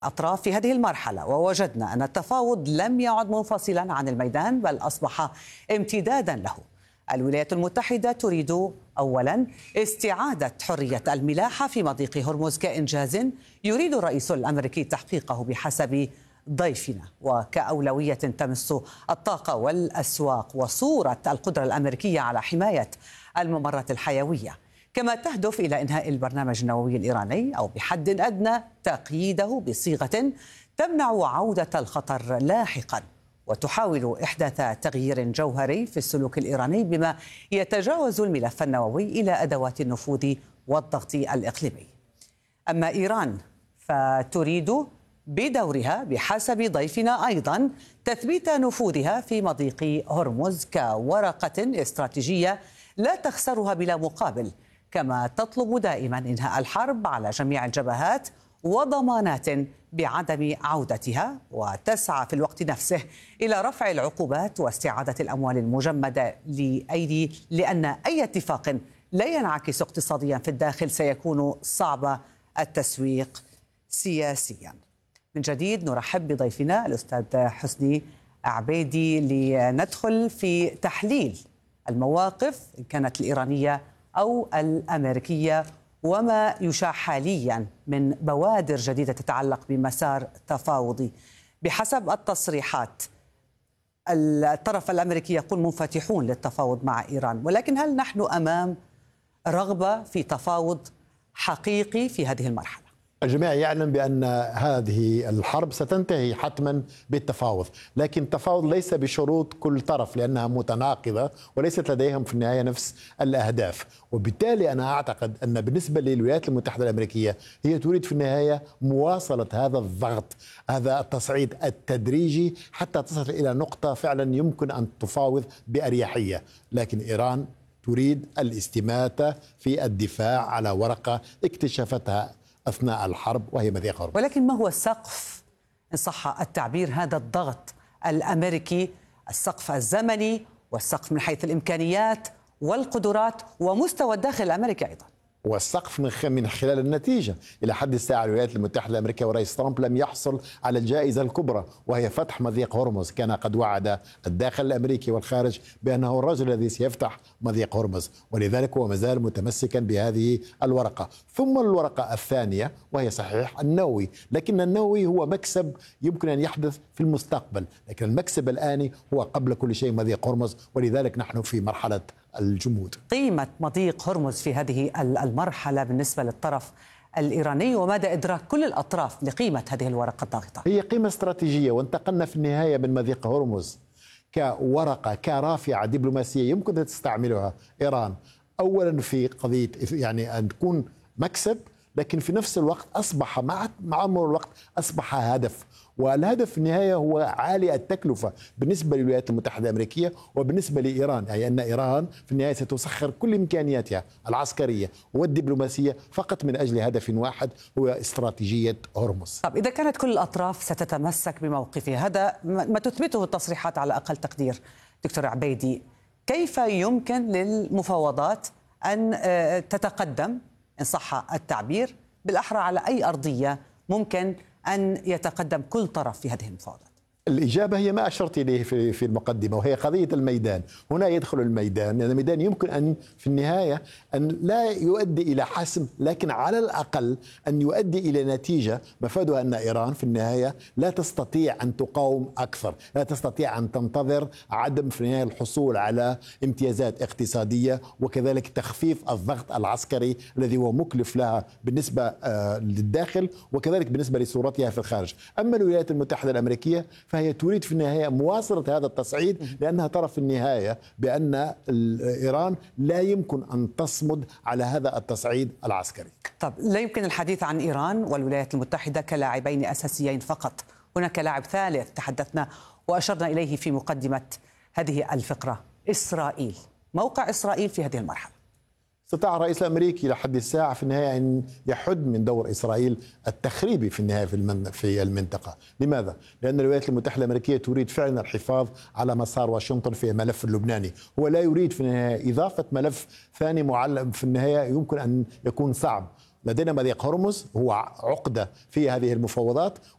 أطراف في هذه المرحلة، ووجدنا أن التفاوض لم يعد منفصلا عن الميدان بل أصبح امتدادا له. الولايات المتحدة تريد أولا استعادة حرية الملاحة في مضيق هرمز كإنجاز يريد الرئيس الأمريكي تحقيقه بحسب ضيفنا، وكأولوية تمس الطاقة والأسواق وصورة القدرة الأمريكية على حماية الممرات الحيوية. كما تهدف إلى إنهاء البرنامج النووي الإيراني أو بحد أدنى تقييده بصيغة تمنع عودة الخطر لاحقا، وتحاول إحداث تغيير جوهري في السلوك الإيراني بما يتجاوز الملف النووي إلى أدوات النفوذ والضغط الإقليمي. أما إيران فتريد بدورها بحسب ضيفنا أيضا تثبيت نفوذها في مضيق هرمز كورقة استراتيجية لا تخسرها بلا مقابل، كما تطلب دائما إنهاء الحرب على جميع الجبهات وضمانات بعدم عودتها، وتسعى في الوقت نفسه إلى رفع العقوبات واستعادة الأموال المجمدة لأن أي اتفاق لا ينعكس اقتصاديا في الداخل سيكون صعب التسويق سياسيا. من جديد نرحب بضيفنا الأستاذ حسني عبيدي لندخل في تحليل المواقف إن كانت الإيرانية أو الأمريكية وما يشاع حاليا من بوادر جديدة تتعلق بمسار تفاوضي. بحسب التصريحات الطرف الأمريكي يقول منفتحون للتفاوض مع إيران، ولكن هل نحن أمام رغبة في تفاوض حقيقي في هذه المرحلة؟ الجميع يعلم بأن هذه الحرب ستنتهي حتما بالتفاوض، لكن التفاوض ليس بشروط كل طرف لأنها متناقضة وليست لديهم في النهاية نفس الأهداف. وبالتالي أنا أعتقد أن بالنسبة للولايات المتحدة الأمريكية هي تريد في النهاية مواصلة هذا الضغط، هذا التصعيد التدريجي حتى تصل إلى نقطة فعلا يمكن أن تفاوض بأريحية. لكن إيران تريد الاستماتة في الدفاع على ورقة اكتشفتها أثناء الحرب وهي مضيق هرمز. ولكن ما هو السقف إن صح التعبير هذا الضغط الأمريكي؟ السقف الزمني والسقف من حيث الإمكانيات والقدرات ومستوى الداخل الأمريكي أيضا. والسقف من خلال النتيجة. إلى حد الساعة الولايات المتحدة الأمريكية ورئيس ترامب لم يحصل على الجائزة الكبرى وهي فتح مضيق هرمز. كان قد وعد الداخل الأمريكي والخارج بأنه الرجل الذي سيفتح مضيق هرمز، ولذلك هو مازال متمسكا بهذه الورقة. ثم الورقة الثانية وهي صحيح النووي، لكن النووي هو مكسب يمكن أن يحدث في المستقبل، لكن المكسب الآني هو قبل كل شيء مضيق هرمز، ولذلك نحن في مرحلة الجمود. قيمة مضيق هرمز في هذه المرحلة بالنسبة للطرف الإيراني، ومدى إدراك كل الأطراف لقيمة هذه الورقة الضاغطة؟ هي قيمة استراتيجية، وانتقلنا في النهاية من مضيق هرمز كورقة كرافعة دبلوماسية يمكن أن تستعملها إيران أولا في قضية يعني أن تكون مكسب، لكن في نفس الوقت أصبح مع مرور الوقت أصبح هدف، والهدف في النهاية هو عالي التكلفة بالنسبة للولايات المتحدة الأمريكية وبالنسبة لإيران، أي أن إيران في النهاية ستسخر كل إمكانياتها العسكرية والدبلوماسية فقط من أجل هدف واحد هو استراتيجية هرمز. طب إذا كانت كل الأطراف ستتمسك بموقفها، هذا ما تثبته التصريحات على أقل تقدير دكتور عبيدي، كيف يمكن للمفاوضات أن تتقدم إن صح التعبير بالأحرى على أي أرضية ممكن أن يتقدم كل طرف في هذه المفاوضات؟ الإجابة هي ما أشرت إليه في المقدمة، وهي قضية الميدان. هنا يدخل الميدان، لأن الميدان يمكن أن في النهاية أن لا يؤدي إلى حسم، لكن على الأقل أن يؤدي إلى نتيجة مفادها أن إيران في النهاية لا تستطيع أن تقاوم أكثر، لا تستطيع أن تنتظر عدم في النهاية الحصول على امتيازات اقتصادية، وكذلك تخفيف الضغط العسكري الذي هو مكلف لها بالنسبة للداخل وكذلك بالنسبة لصورتها في الخارج. أما الولايات المتحدة الأمريكية فهي تريد في النهاية مواصلة هذا التصعيد، لأنها ترى في النهاية بأن إيران لا يمكن أن تصمد على هذا التصعيد العسكري. طب لا يمكن الحديث عن إيران والولايات المتحدة كلاعبين أساسيين فقط، هناك لاعب ثالث تحدثنا وأشرنا إليه في مقدمة هذه الفقرة، إسرائيل. موقع إسرائيل في هذه المرحلة؟ استطاع الرئيس الأمريكي لحد الساعة في النهاية أن يحد من دور إسرائيل التخريبي في النهاية في المنطقة. لماذا؟ لأن الولايات المتحدة الأمريكية تريد فعلا الحفاظ على مسار واشنطن في الملف اللبناني، هو لا يريد في النهاية إضافة ملف ثاني معلم في النهاية يمكن أن يكون صعب. لدينا مضيق هرمز هو عقدة في هذه المفاوضات،